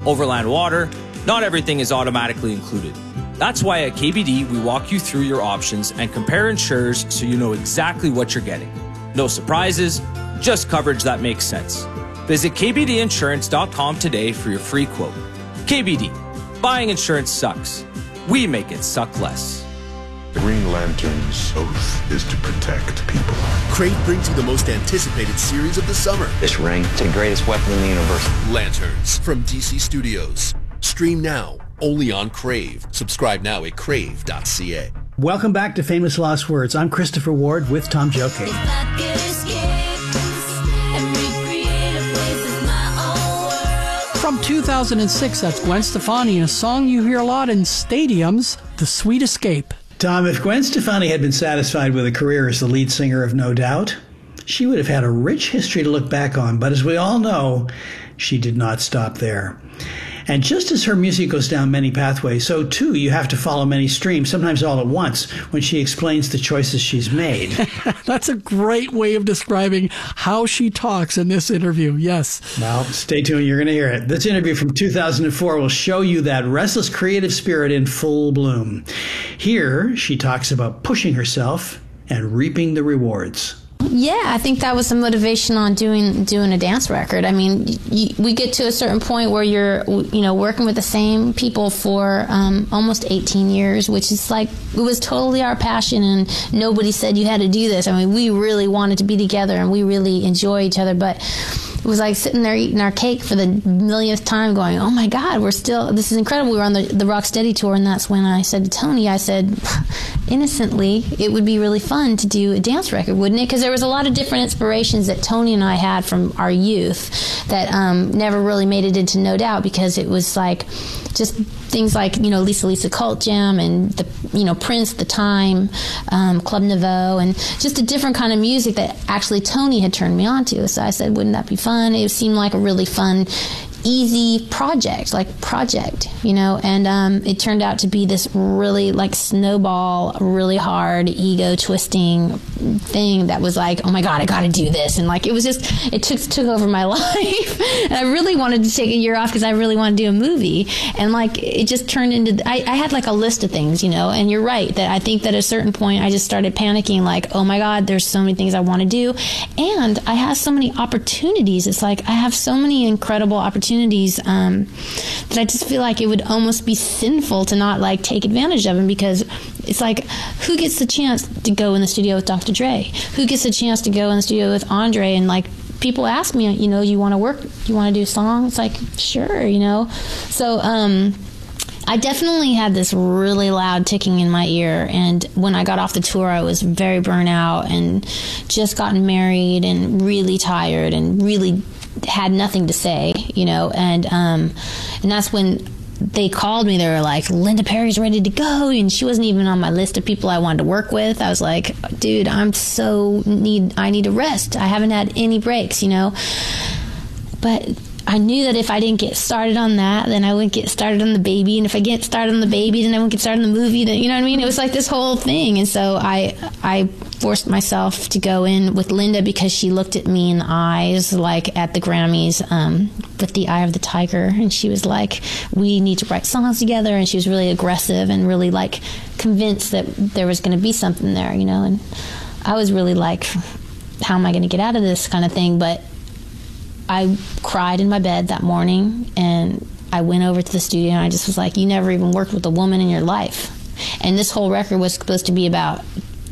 overland water, not everything is automatically included. That's why at KBD, we walk you through your options and compare insurers so you know exactly what you're getting. No surprises, just coverage that makes sense. Visit kbdinsurance.com today for your free quote. KBD, buying insurance sucks. We make it suck less. The Green Lantern's oath is to protect people. Crave brings you the most anticipated series of the summer. This ring is the greatest weapon in the universe. Lanterns from DC Studios. Stream now, only on Crave. Subscribe now at crave.ca. Welcome back to Famous Lost Words. I'm Christopher Ward with Tom Joke. From 2006, that's Gwen Stefani, a song you hear a lot in stadiums, The Sweet Escape. Tom, if Gwen Stefani had been satisfied with a career as the lead singer of No Doubt, she would have had a rich history to look back on. But as we all know, she did not stop there. And just as her music goes down many pathways, so too you have to follow many streams, sometimes all at once, when she explains the choices she's made. That's a great way of describing how she talks in this interview, yes. Well, stay tuned, you're going to hear it. This interview from 2004 will show you that restless creative spirit in full bloom. Here, she talks about pushing herself and reaping the rewards. Yeah, I think that was the motivation on doing a dance record. I mean, we get to a certain point where you're, working with the same people for almost 18 years, which is like, it was totally our passion, and nobody said you had to do this. I mean, we really wanted to be together, and we really enjoy each other, but it was like sitting there eating our cake for the millionth time going, oh my God, this is incredible. We were on the Rocksteady tour, and that's when I said to Tony, I said, innocently, it would be really fun to do a dance record, wouldn't it? Because there was a lot of different inspirations that Tony and I had from our youth that never really made it into No Doubt, because it was like just things like, Lisa Cult Jam and the, Prince, The Time, Club Nouveau, and just a different kind of music that actually Tony had turned me on to. So I said, wouldn't that be fun? It seemed like a really fun, easy project, and it turned out to be this really like snowball, really hard, ego twisting thing that was like, oh my God, I gotta do this. And like, it took over my life. And I really wanted to take a year off because I really wanted to do a movie. And like, it just turned into, I had like a list of things, and you're right, that I think that at a certain point I just started panicking, like, oh my God, there's so many things I want to do. And I have so many opportunities. It's like, I have so many incredible opportunities that I just feel like it would almost be sinful to not like take advantage of them, because it's like, who gets the chance to go in the studio with Dr. Dre? Who gets the chance to go in the studio with Andre? And like, people ask me, you want to work? You want to do a song? It's like, sure, So I definitely had this really loud ticking in my ear, and when I got off the tour, I was very burnt out and just gotten married and really tired and really had nothing to say, and that's when they called me. They were like, Linda Perry's ready to go, and she wasn't even on my list of people I wanted to work with. I was like, dude, I need to rest. I haven't had any breaks, but I knew that if I didn't get started on that, then I wouldn't get started on the baby. And if I get started on the baby, then I wouldn't get started on the movie. Then, you know what I mean? It was like this whole thing. And so I forced myself to go in with Linda, because she looked at me in the eyes, like at the Grammys, with the eye of the tiger. And she was like, we need to write songs together. And she was really aggressive and really like convinced that there was going to be something there, and I was really like, how am I going to get out of this kind of thing? But I cried in my bed that morning, and I went over to the studio, and I just was like, you never even worked with a woman in your life. And this whole record was supposed to be about,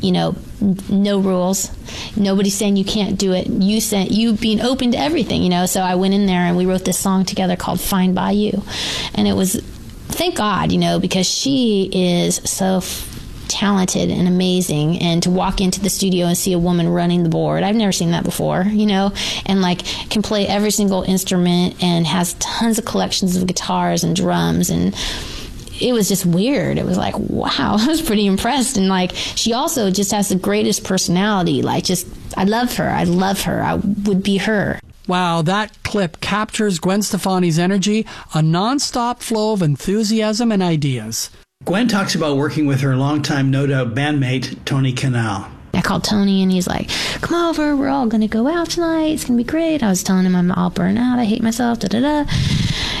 no rules. Nobody saying you can't do it. You being open to everything, So I went in there, and we wrote this song together called Fine By You. And it was, thank God, because she is so talented and amazing, and to walk into the studio and see a woman running the board, I've never seen that before, and like can play every single instrument and has tons of collections of guitars and drums, and it was just weird. It was like, wow, I was pretty impressed. And like, she also just has the greatest personality. Like, just, I love her. I would be her. Wow, that clip captures Gwen Stefani's energy, a nonstop flow of enthusiasm and ideas. Gwen talks about working with her longtime No Doubt bandmate, Tony Kanal. I called Tony, and he's like, come over, we're all going to go out tonight. It's going to be great. I was telling him I'm all burnt out. I hate myself, da-da-da.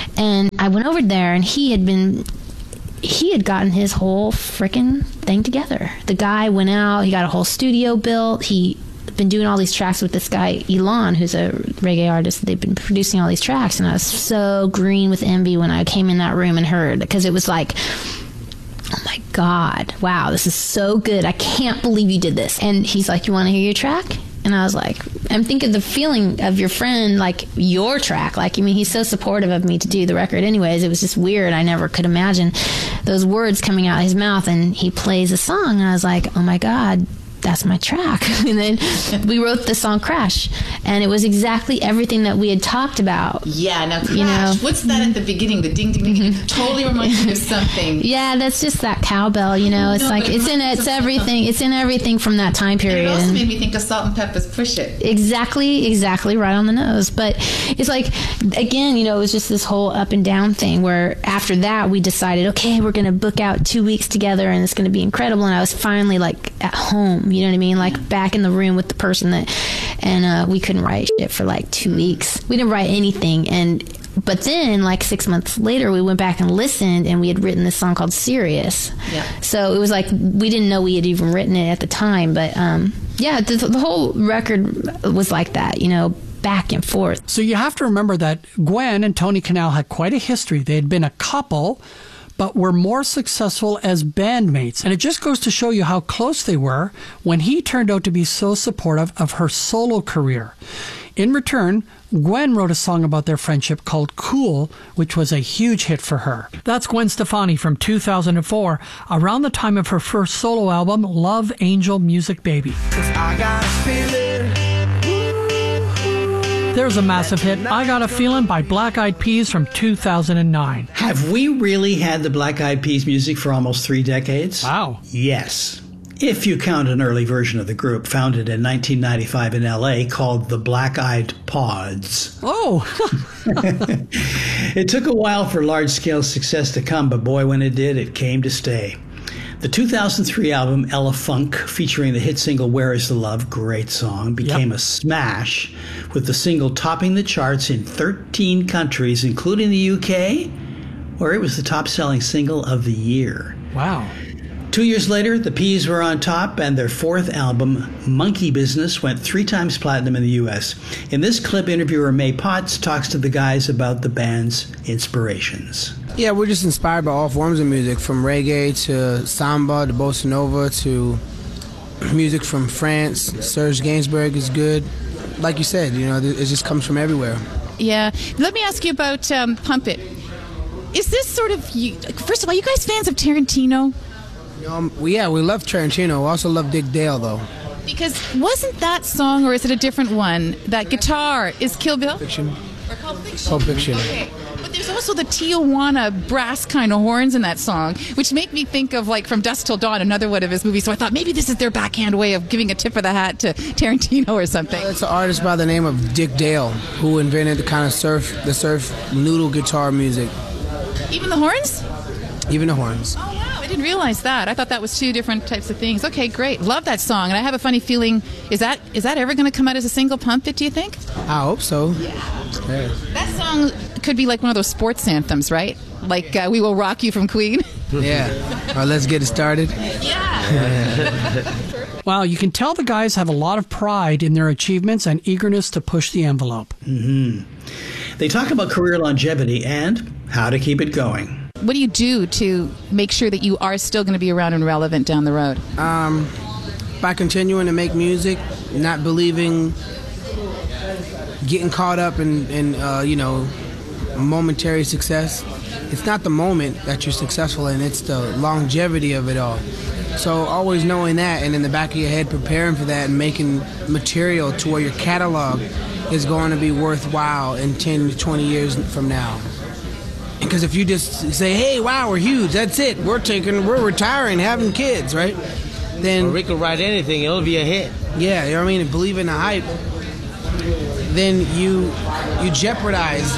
And I went over there, and he had gotten his whole freaking thing together. The guy went out, he got a whole studio built. He been doing all these tracks with this guy Elon, who's a reggae artist. They've been producing all these tracks, and I was so green with envy when I came in that room and heard, because it was like, oh my God, wow, this is so good. I can't believe you did this. And he's like, you want to hear your track? And I was like, I'm thinking the feeling of your friend, like your track. Like, I mean, he's so supportive of me to do the record anyways. It was just weird. I never could imagine those words coming out of his mouth, and he plays a song, and I was like, oh my God, that's my track. And then we wrote the song Crash, and it was exactly everything that we had talked about. Yeah, now Crash, you know? What's that at the beginning? The ding, ding, ding. Totally reminds me of something. Yeah, that's just that cowbell, you know. It's like, it's everything. It's in everything from that time period. And it also made me think of Salt and Pepper's Push It. Exactly right on the nose. But it's like, again, you know, it was just this whole up and down thing where after that we decided, okay, we're going to book out 2 weeks together, and it's going to be incredible. And I was finally like at home. You know what I mean? Like back in the room with the person and we couldn't write shit for like 2 weeks. We didn't write anything. But then like 6 months later, we went back and listened, and we had written this song called Serious. Yeah. So it was like, we didn't know we had even written it at the time. But yeah, the whole record was like that, you know, back and forth. So you have to remember that Gwen and Tony Kanal had quite a history. They had been a couple, but were more successful as bandmates. And it just goes to show you how close they were when he turned out to be so supportive of her solo career. In return, Gwen wrote a song about their friendship called Cool, which was a huge hit for her. That's Gwen Stefani from 2004, around the time of her first solo album, Love Angel Music Baby. I got a feeling. There's a massive hit, I Got a Feeling by Black Eyed Peas from 2009. Have we really had the Black Eyed Peas music for almost 3 decades? Wow. Yes. If you count an early version of the group founded in 1995 in LA called the Black Eyed Pods. Oh! It took a while for large-scale success to come, but boy, when it did, it came to stay. The 2003 album Ella Funk, featuring the hit single Where Is the Love, great song, became a smash, with the single topping the charts in 13 countries, including the UK, where it was the top-selling single of the year. Wow. 2 years later, the Peas were on top, and their 4th album, Monkey Business, went 3 times platinum in the U.S. In this clip, interviewer May Potts talks to the guys about the band's inspirations. Yeah, we're just inspired by all forms of music, from reggae to samba to bossa nova to music from France. Serge Gainsbourg is good. Like you said, you know, it just comes from everywhere. Yeah. Let me ask you about Pump It. Is this sort of, first of all, you guys fans of Tarantino? We love Tarantino. We also love Dick Dale, though. Because wasn't that song, or is it a different one, that guitar is Kill Bill? Fiction. Or Pulp Fiction? Pulp Fiction. Okay. But there's also the Tijuana brass kind of horns in that song, which make me think of, like, From Dusk Till Dawn, another one of his movies. So I thought maybe this is their backhand way of giving a tip of the hat to Tarantino or something. It's an artist by the name of Dick Dale who invented the kind of surf noodle guitar music. Even the horns? Even the horns. Oh, wow. I didn't realize that. I thought that was 2 different types of things. Okay, great. Love that song. And I have a funny feeling, is that ever going to come out as a single, Pump It, do you think? I hope so. Yeah. That song could be like one of those sports anthems, right? Like We Will Rock You from Queen. Yeah. All right, let's get it started. Yeah. Wow, you can tell the guys have a lot of pride in their achievements and eagerness to push the envelope. Mm-hmm. They talk about career longevity and how to keep it going. What do you do to make sure that you are still going to be around and relevant down the road? By continuing to make music, not believing, getting caught up in momentary success. It's not the moment that you're successful in, it's the longevity of it all. So always knowing that, and in the back of your head preparing for that and making material to where your catalog is going to be worthwhile in 10 to 20 years from now. Because if you just say, hey, wow, we're huge, that's it, we're retiring, having kids, right? Then, or we could write anything, it'll be a hit. Yeah, you know what I mean? And believe in the hype. Then you jeopardize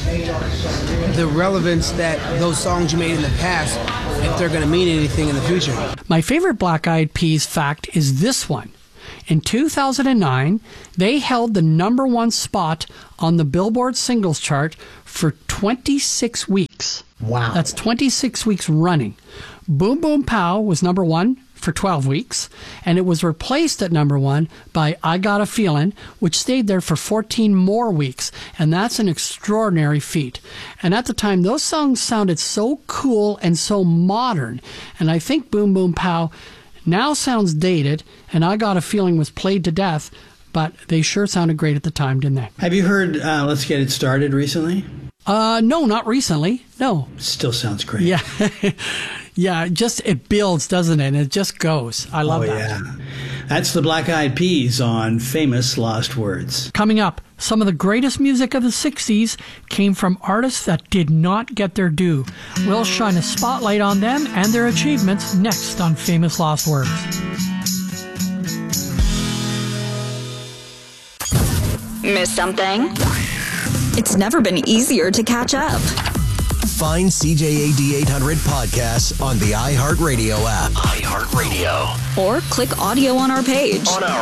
the relevance that those songs you made in the past, if they're going to mean anything in the future. My favorite Black Eyed Peas fact is this one. In 2009, they held the #1 spot on the Billboard singles chart for 26 weeks. Wow. That's 26 weeks running. Boom Boom Pow was #1 for 12 weeks, and it was replaced at #1 by I Got a Feelin', which stayed there for 14 more weeks, and that's an extraordinary feat. And at the time, those songs sounded so cool and so modern, and I think Boom Boom Pow now sounds dated, and I Got a Feeling was played to death, but they sure sounded great at the time, didn't they? Have you heard Let's Get It Started recently? No, not recently. No. Still sounds great. Yeah. Yeah, it builds, doesn't it? And it just goes. I love that. Yeah. That's the Black Eyed Peas on Famous Lost Words. Coming up, some of the greatest music of the 60s came from artists that did not get their due. We'll shine a spotlight on them and their achievements next on Famous Lost Words. Miss something? It's never been easier to catch up. Find CJAD 800 podcasts on the iHeartRadio app. iHeartRadio. Or click audio on our page.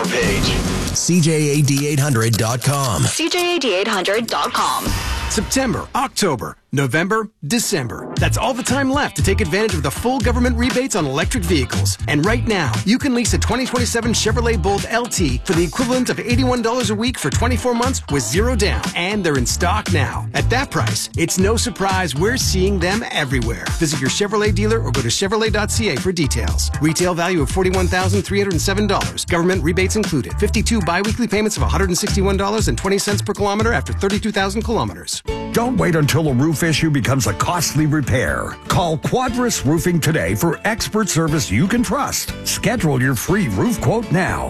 CJAD800.com. CJAD800.com. September, October, November, December. That's all the time left to take advantage of the full government rebates on electric vehicles. And right now, you can lease a 2027 Chevrolet Bolt LT for the equivalent of $81 a week for 24 months with zero down. And they're in stock now. At that price, it's no surprise we're seeing them everywhere. Visit your Chevrolet dealer or go to Chevrolet.ca for details. Retail value of $41,307. Government rebates included. 52 biweekly payments of $161.20 per kilometer after 32,000 kilometers. Don't wait until a roof issue becomes a costly repair. Call Quadris Roofing today for expert service you can trust. Schedule your free roof quote now.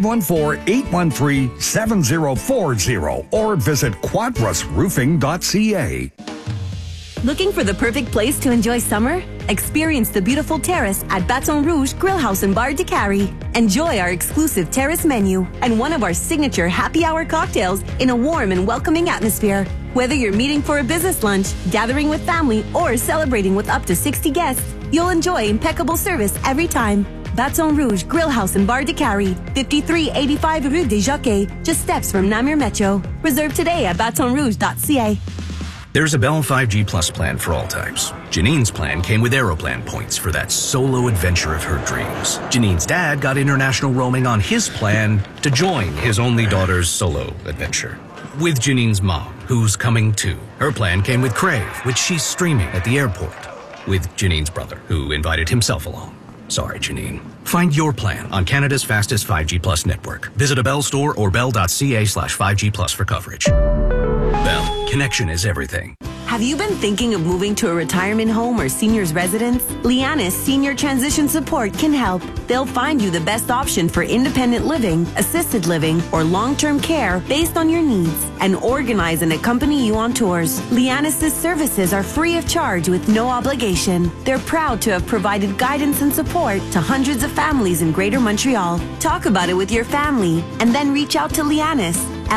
514-813-7040 or visit quadrisroofing.ca. Looking for the perfect place to enjoy summer? Experience the beautiful terrace at Baton Rouge Grill House and Bar de Cary. Enjoy our exclusive terrace menu and one of our signature happy hour cocktails in a warm and welcoming atmosphere. Whether you're meeting for a business lunch, gathering with family, or celebrating with up to 60 guests, you'll enjoy impeccable service every time. Baton Rouge Grill House and Bar de Cary, 5385 Rue des Jockeys, just steps from Namur Metro. Reserve today at batonrouge.ca. There's a Bell 5G Plus plan for all types. Janine's plan came with Aeroplan points for that solo adventure of her dreams. Janine's dad got international roaming on his plan to join his only daughter's solo adventure. With Janine's mom, who's coming too. Her plan came with Crave, which she's streaming at the airport. With Janine's brother, who invited himself along. Sorry, Janine. Find your plan on Canada's fastest 5G Plus network. Visit a Bell store or bell.ca/5G Plus for coverage. Bell, connection is everything. Have you been thinking of moving to a retirement home or senior's residence? Lianis Senior Transition Support can help. They'll find you the best option for independent living, assisted living, or long-term care based on your needs and organize and accompany you on tours. Lianis' services are free of charge with no obligation. They're proud to have provided guidance and support to hundreds of families in Greater Montreal. Talk about it with your family and then reach out to Lianis,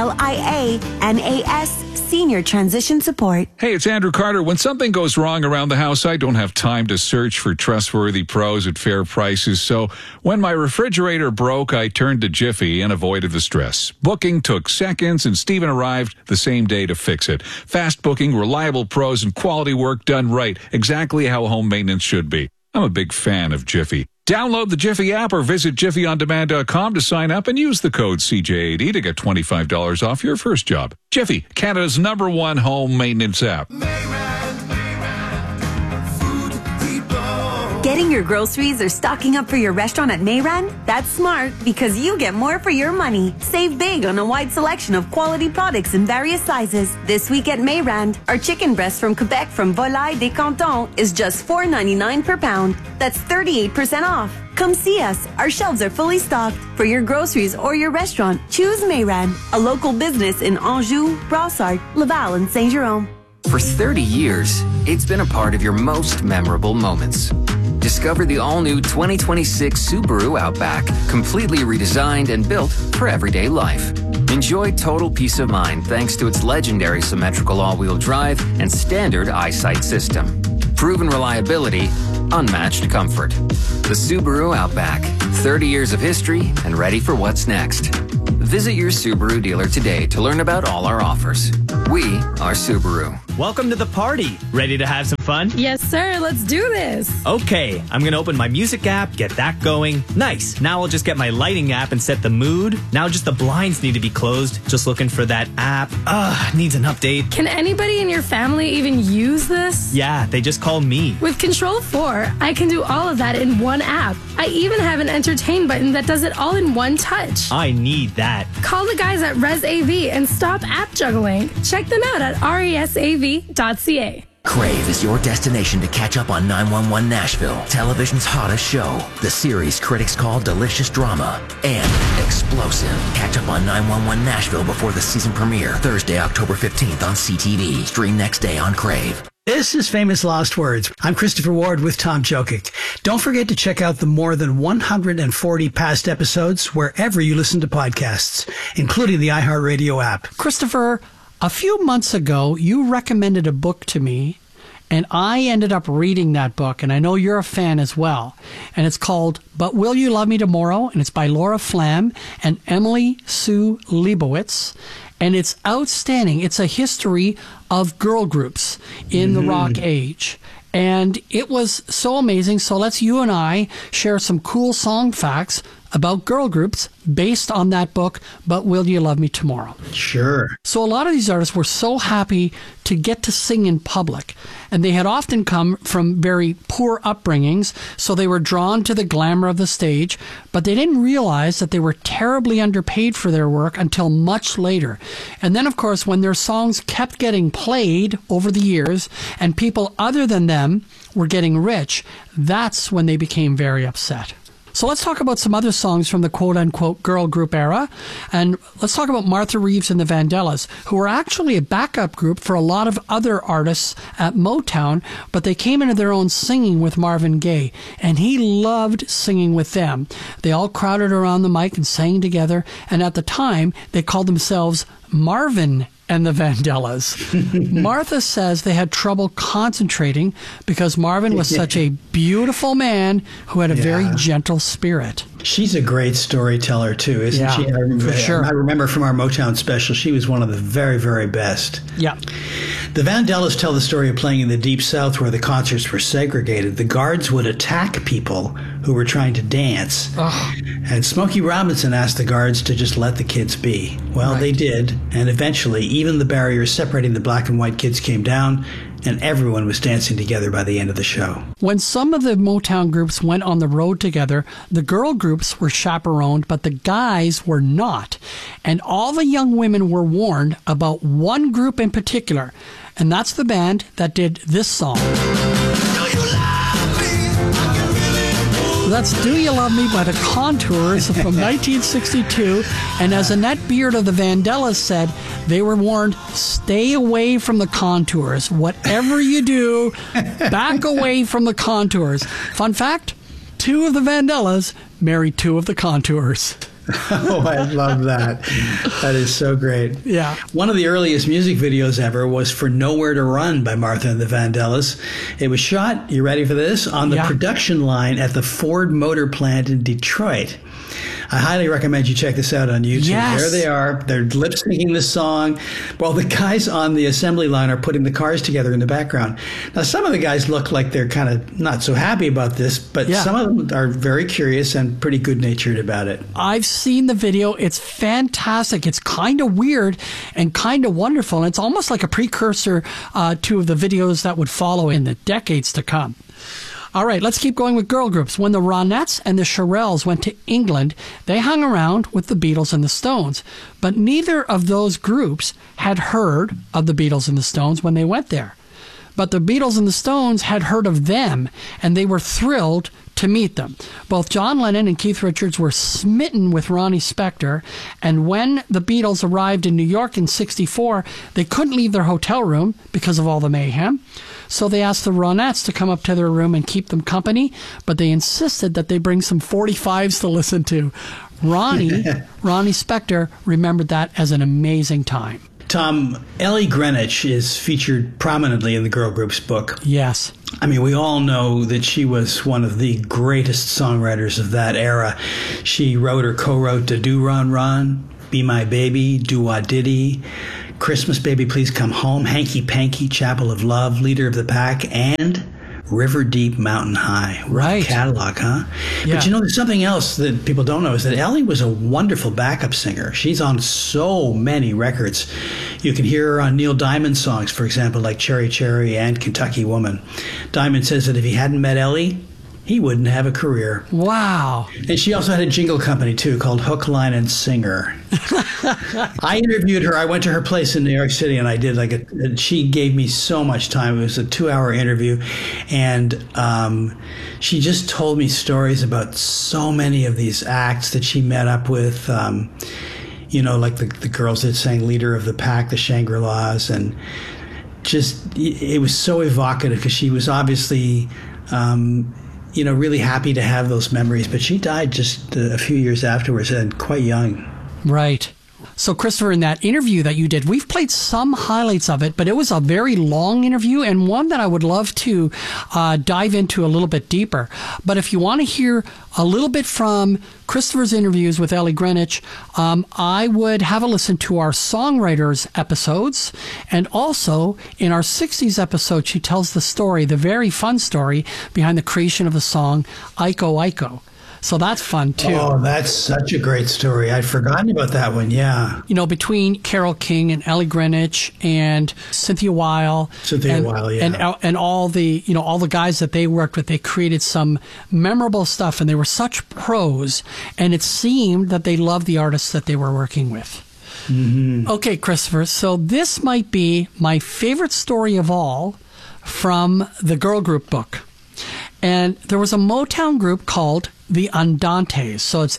LIANAS, Senior Transition Support. Hey, it's Andrew Carter. When something goes wrong around the house, I don't have time to search for trustworthy pros at fair prices. So when my refrigerator broke, I turned to Jiffy and avoided the stress. Booking took seconds, and Steven arrived the same day to fix it. Fast booking, reliable pros, and quality work done right. Exactly how home maintenance should be. I'm a big fan of Jiffy. Download the Jiffy app or visit jiffyondemand.com to sign up and use the code CJAD to get $25 off your first job. Jiffy, Canada's #1 home maintenance app. Getting your groceries or stocking up for your restaurant at Mayran? That's smart because you get more for your money. Save big on a wide selection of quality products in various sizes. This week at Mayran, our chicken breast from Quebec from Volaille des Cantons is just $4.99 per pound. That's 38% off. Come see us. Our shelves are fully stocked. For your groceries or your restaurant, choose Mayran, a local business in Anjou, Brossard, Laval, and Saint-Jérôme. For 30 years, it's been a part of your most memorable moments. Discover the all-new 2026 Subaru Outback, completely redesigned and built for everyday life. Enjoy total peace of mind thanks to its legendary symmetrical all-wheel drive and standard eyesight system. Proven reliability, unmatched comfort. The Subaru Outback. 30 years of history and ready for what's next. Visit your Subaru dealer today to learn about all our offers. We are Subaru. Welcome to the party. Ready to have some fun? Yes, sir. Let's do this. Okay, I'm going to open my music app, get that going. Nice. Now I'll just get my lighting app and set the mood. Now just the blinds need to be closed. Just looking for that app. Needs an update. Can anybody in your family even use this? Yeah, they just call me. With Control 4, I can do all of that in one app. I even have an entertain button that does it all in one touch. I need that. Call the guys at ResAV and stop app juggling. Check them out at resav.ca. Crave is your destination to catch up on 911 Nashville, television's hottest show. The series critics call delicious drama and explosive. Catch up on 911 Nashville before the season premiere, Thursday, October 15th on CTV. Stream next day on Crave. This is Famous Lost Words. I'm Christopher Ward with Tom Jokic. Don't forget to check out the more than 140 past episodes wherever you listen to podcasts, including the iHeartRadio app. Christopher, a few months ago, you recommended a book to me, and I ended up reading that book, and I know you're a fan as well. And it's called But Will You Love Me Tomorrow? And it's by Laura Flamm and Emily Sue Leibowitz. And it's outstanding. It's a history of girl groups in the rock age. And it was so amazing. So let's you and I share some cool song facts about girl groups based on that book, But Will You Love Me Tomorrow? Sure. So a lot of these artists were so happy to get to sing in public, and they had often come from very poor upbringings, so they were drawn to the glamour of the stage, but they didn't realize that they were terribly underpaid for their work until much later. And then, of course, when their songs kept getting played over the years and people other than them were getting rich, that's when they became very upset. So let's talk about some other songs from the quote-unquote girl group era. And let's talk about Martha Reeves and the Vandellas, who were actually a backup group for a lot of other artists at Motown, but they came into their own singing with Marvin Gaye, and he loved singing with them. They all crowded around the mic and sang together, and at the time, they called themselves Marvin and the Vandellas. Martha says they had trouble concentrating because Marvin was such a beautiful man who had a very gentle spirit. She's a great storyteller, too, isn't she? For sure. I remember from our Motown special, she was one of the very, very best. Yeah. The Vandellas tell the story of playing in the Deep South where the concerts were segregated. The guards would attack people who were trying to dance. Oh. And Smokey Robinson asked the guards to just let the kids be. Well, they did. And eventually, even the barriers separating the black and white kids came down, and everyone was dancing together by the end of the show. When some of the Motown groups went on the road together, the girl groups were chaperoned, but the guys were not. And all the young women were warned about one group in particular, and that's the band that did this song. That's Do You Love Me by the Contours from 1962. And as Annette Beard of the Vandellas said, they were warned, stay away from the Contours. Whatever you do, back away from the Contours. Fun fact, 2 of the Vandellas married 2 of the Contours. Oh, I love that. That is so great. Yeah. One of the earliest music videos ever was for Nowhere to Run by Martha and the Vandellas. It was shot, you ready for this, on the production line at the Ford Motor Plant in Detroit. I highly recommend you check this out on YouTube. Yes. There they are. They're lip syncing the song while the guys on the assembly line are putting the cars together in the background. Now, some of the guys look like they're kind of not so happy about this, but some of them are very curious and pretty good-natured about it. I've seen the video. It's fantastic. It's kind of weird and kind of wonderful. And it's almost like a precursor to the videos that would follow in the decades to come. All right, let's keep going with girl groups. When the Ronettes and the Shirelles went to England, they hung around with the Beatles and the Stones. But neither of those groups had heard of the Beatles and the Stones when they went there. But the Beatles and the Stones had heard of them, and they were thrilled to meet them. Both John Lennon and Keith Richards were smitten with Ronnie Spector, and when the Beatles arrived in New York in '64, they couldn't leave their hotel room because of all the mayhem. So they asked the Ronettes to come up to their room and keep them company, but they insisted that they bring some 45s to listen to. Ronnie Spector remembered that as an amazing time. Tom, Ellie Greenwich is featured prominently in the girl group's book. Yes. I mean, we all know that she was one of the greatest songwriters of that era. She wrote or co-wrote Da Do Ron Ron, Be My Baby, Do Wah Diddy, Christmas Baby Please Come Home, Hanky Panky, Chapel of Love, Leader of the Pack, and River Deep Mountain High. Right. Catalog, huh? Yeah. But you know, there's something else that people don't know is that Ellie was a wonderful backup singer. She's on so many records. You can hear her on Neil Diamond songs, for example, like Cherry Cherry and Kentucky Woman. Diamond says that if he hadn't met Ellie, he wouldn't have a career. Wow. And she also had a jingle company, too, called Hook, Line, and Singer. I interviewed her. I went to her place in New York City, and I did she gave me so much time. It was a 2-hour interview. And she just told me stories about so many of these acts that she met up with, you know, like the girls that sang Leader of the Pack, the Shangri-Las. And just, it was so evocative because she was obviously... you know, really happy to have those memories. But she died just a few years afterwards and quite young. Right. So, Christopher, in that interview that you did, we've played some highlights of it, but it was a very long interview and one that I would love to dive into a little bit deeper. But if you want to hear a little bit from Christopher's interviews with Ellie Greenwich, I would have a listen to our Songwriters episodes. And also, in our 60s episode, she tells the story, the very fun story, behind the creation of the song Iko Iko. So that's fun, too. Oh, that's such a great story. I'd forgotten about that one, yeah. You know, between Carole King and Ellie Greenwich and Cynthia Weil. And all the, you know, all the guys that they worked with, they created some memorable stuff, and they were such pros, and it seemed that they loved the artists that they were working with. Mm-hmm. Okay, Christopher, so this might be my favorite story of all from the girl group book. And there was a Motown group called the Andantes. So it's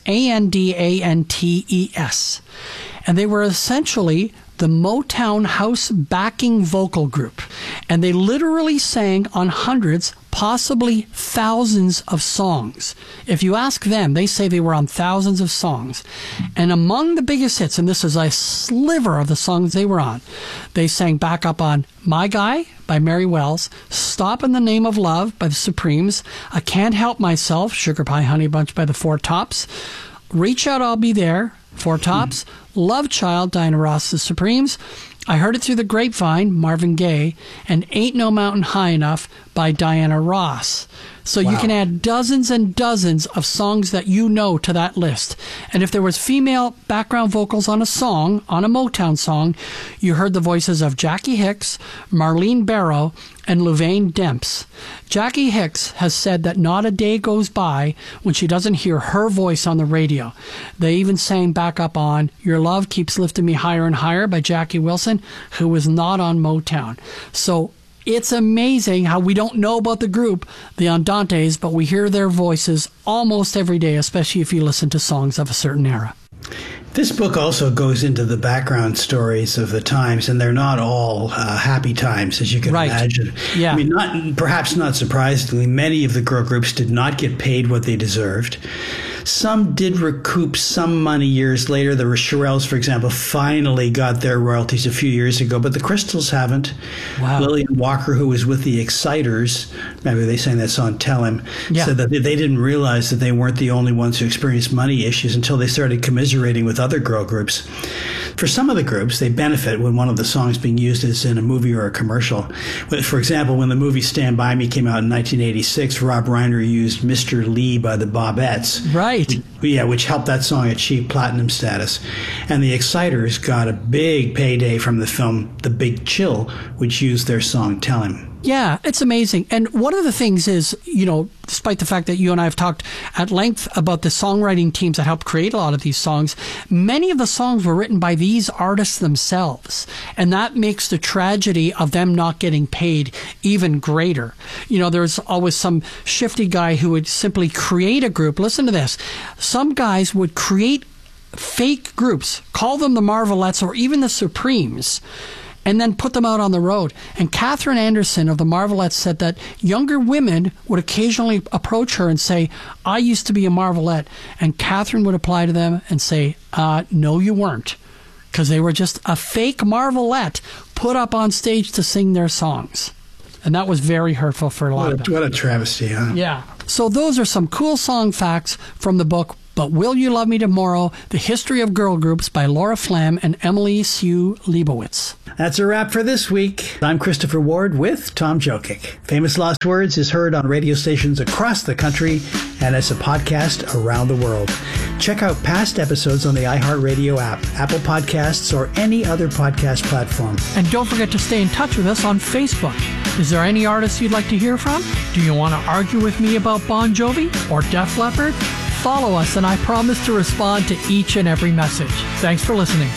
Andantes. And they were essentially the Motown house backing vocal group. And they literally sang on hundreds, possibly thousands of songs. If you ask them, they say they were on thousands of songs. And among the biggest hits, and this is a sliver of the songs they were on, they sang backup on My Guy by Mary Wells, Stop in the Name of Love by the Supremes, I Can't Help Myself, Sugar Pie Honey Bunch by the Four Tops, Reach Out, I'll Be There, Four Tops, Love Child, Diana Ross, the Supremes, I Heard It Through the Grapevine, Marvin Gaye, and Ain't No Mountain High Enough by Diana Ross. So you can add dozens and dozens of songs that you know to that list. And if there was female background vocals on a song, on a Motown song, you heard the voices of Jackie Hicks, Marlene Barrow, and Louvain Demps. Jackie Hicks has said that not a day goes by when she doesn't hear her voice on the radio. They even sang backup on Your Love Keeps Lifting Me Higher and Higher by Jackie Wilson, who was not on Motown. So it's amazing how we don't know about the group, the Andantes, but we hear their voices almost every day, especially if you listen to songs of a certain era. This book also goes into the background stories of the times, and they're not all happy times, as you can imagine. Yeah. I mean, perhaps not surprisingly, many of the girl groups did not get paid what they deserved. Some did recoup some money years later. The Shirelles, for example, finally got their royalties a few years ago, but the Crystals haven't. Wow. Lillian Walker, who was with the Exciters, maybe they sang that song Tell Him, said that they didn't realize that they weren't the only ones who experienced money issues until they started commiserating with other girl groups. For some of the groups, they benefit when one of the songs being used is in a movie or a commercial. For example, when the movie Stand By Me came out in 1986, Rob Reiner used Mr. Lee by the Bobettes. Right. Yeah, which helped that song achieve platinum status. And the Exciters got a big payday from the film The Big Chill, which used their song Tell Him. Yeah, it's amazing. And one of the things is, you know, despite the fact that you and I have talked at length about the songwriting teams that helped create a lot of these songs, many of the songs were written by these artists themselves. And that makes the tragedy of them not getting paid even greater. You know, there's always some shifty guy who would simply create a group. Listen to this. Some guys would create fake groups, call them the Marvelettes or even the Supremes, and then put them out on the road. And Catherine Anderson of the Marvelettes said that younger women would occasionally approach her and say, I used to be a Marvelette. And Catherine would apply to them and say, no, you weren't. because they were just a fake Marvelette put up on stage to sing their songs. And that was very hurtful for a lot of them. What a travesty, huh? Yeah. So those are some cool song facts from the book, But Will You Love Me Tomorrow? The History of Girl Groups by Laura Flamm and Emily Sue Leibowitz. That's a wrap for this week. I'm Christopher Ward with Tom Jokic. Famous Last Words is heard on radio stations across the country and as a podcast around the world. Check out past episodes on the iHeartRadio app, Apple Podcasts, or any other podcast platform. And don't forget to stay in touch with us on Facebook. Is there any artists you'd like to hear from? Do you want to argue with me about Bon Jovi or Def Leppard? Follow us, and I promise to respond to each and every message. Thanks for listening.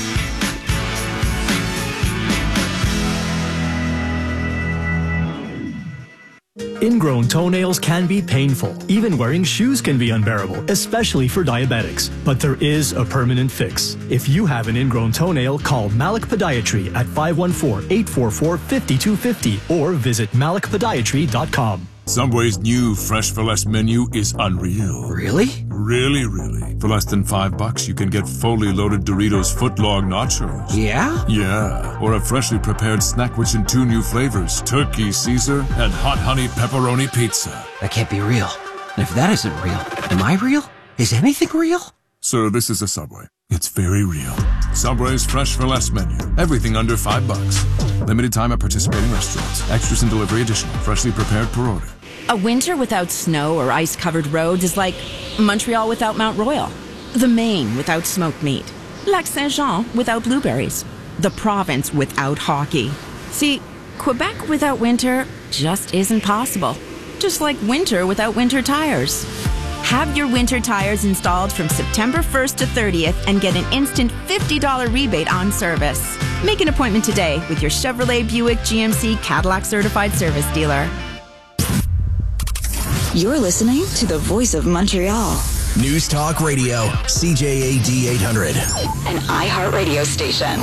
Ingrown toenails can be painful. Even wearing shoes can be unbearable, especially for diabetics. But there is a permanent fix. If you have an ingrown toenail, call Malik Podiatry at 514-844-5250 or visit malikpodiatry.com. Subway's new Fresh for Less menu is unreal. Really? Really. For less than $5, you can get fully loaded Doritos footlong nachos. Yeah? Yeah. Or a freshly prepared snack which in 2 new flavors, Turkey Caesar and Hot Honey Pepperoni Pizza. That can't be real. And if that isn't real, am I real? Is anything real? Sir, this is a Subway. It's very real. Subway's Fresh for Less menu. Everything under $5. Limited time at participating restaurants. Extras and delivery additional. Freshly prepared per order. A winter without snow or ice-covered roads is like Montreal without Mount Royal, the Maine without smoked meat, Lac Saint-Jean without blueberries, the province without hockey. See, Quebec without winter just isn't possible. Just like winter without winter tires. Have your winter tires installed from September 1st to 30th and get an instant $50 rebate on service. Make an appointment today with your Chevrolet, Buick, GMC, Cadillac certified service dealer. You're listening to the Voice of Montreal. News Talk Radio, CJAD 800. An iHeartRadio station.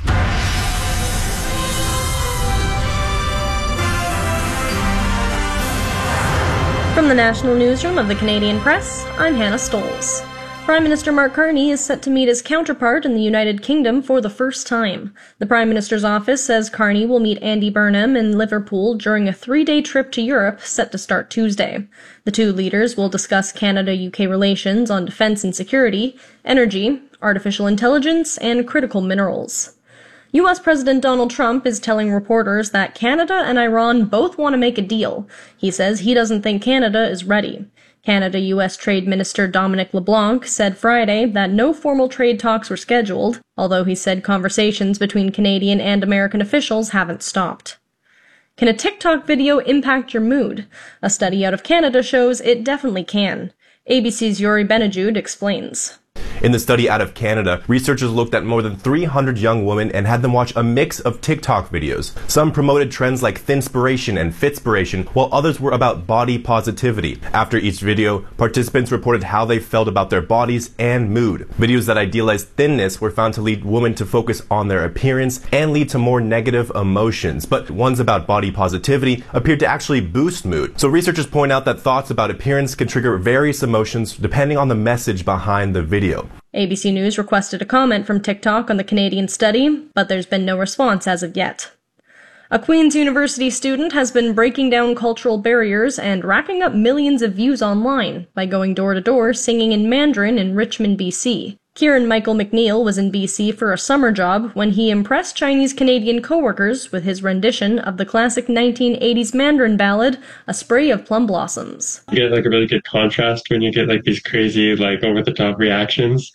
From the National Newsroom of the Canadian Press, I'm Hannah Stoles. Prime Minister Mark Carney is set to meet his counterpart in the United Kingdom for the first time. The Prime Minister's office says Carney will meet Andy Burnham in Liverpool during a 3-day trip to Europe set to start Tuesday. The two leaders will discuss Canada-UK relations on defence and security, energy, artificial intelligence, and critical minerals. U.S. President Donald Trump is telling reporters that Canada and Iran both want to make a deal. He says he doesn't think Canada is ready. Canada-U.S. Trade Minister Dominic LeBlanc said Friday that no formal trade talks were scheduled, although he said conversations between Canadian and American officials haven't stopped. Can a TikTok video impact your mood? A study out of Canada shows it definitely can. ABC's Yuri Benajoud explains. In the study out of Canada, researchers looked at more than 300 young women and had them watch a mix of TikTok videos. Some promoted trends like thinspiration and fitspiration, while others were about body positivity. After each video, participants reported how they felt about their bodies and mood. Videos that idealized thinness were found to lead women to focus on their appearance and lead to more negative emotions, but ones about body positivity appeared to actually boost mood. So researchers point out that thoughts about appearance can trigger various emotions depending on the message behind the video. ABC News requested a comment from TikTok on the Canadian study, but there's been no response as of yet. A Queen's University student has been breaking down cultural barriers and racking up millions of views online by going door to door singing in Mandarin in Richmond, BC. Kieran Michael McNeil was in BC for a summer job when he impressed Chinese-Canadian coworkers with his rendition of the classic 1980s Mandarin ballad, A Spray of Plum Blossoms. You get like a really good contrast when you get like these crazy, like over-the-top reactions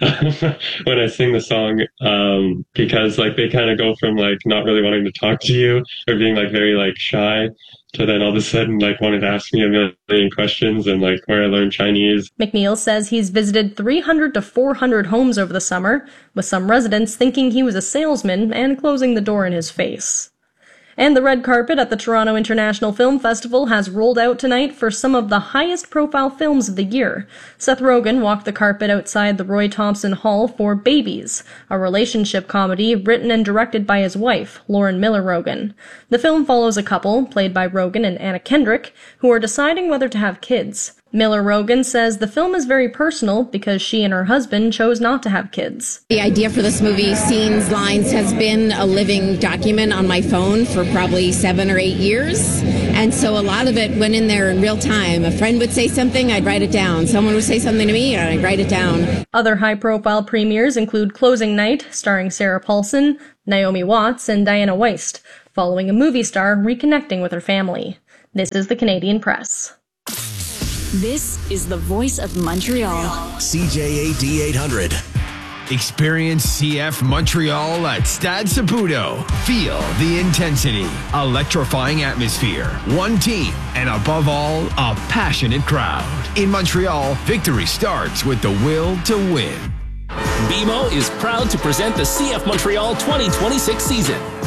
when I sing the song, because like they kind of go from like not really wanting to talk to you or being like very like shy to then all of a sudden like wanting to ask me a million questions and like where I learned Chinese. McNeil says he's visited 300 to 400 homes over the summer, with some residents thinking he was a salesman and closing the door in his face. And the red carpet at the Toronto International Film Festival has rolled out tonight for some of the highest-profile films of the year. Seth Rogen walked the carpet outside the Roy Thompson Hall for Babies, a relationship comedy written and directed by his wife, Lauren Miller Rogen. The film follows a couple, played by Rogen and Anna Kendrick, who are deciding whether to have kids. Miller Rogan says the film is very personal because she and her husband chose not to have kids. The idea for this movie, Scenes, Lines, has been a living document on my phone for probably 7 or 8 years. And so a lot of it went in there in real time. A friend would say something, I'd write it down. Someone would say something to me, and I'd write it down. Other high-profile premieres include Closing Night, starring Sarah Paulson, Naomi Watts, and Diana Weist, following a movie star reconnecting with her family. This is the Canadian Press. This is the voice of Montreal. CJAD 800. Experience CF Montreal at Stade Saputo. Feel the intensity, electrifying atmosphere, one team, and above all, a passionate crowd. In Montreal, victory starts with the will to win. BMO is proud to present the CF Montreal 2026 season.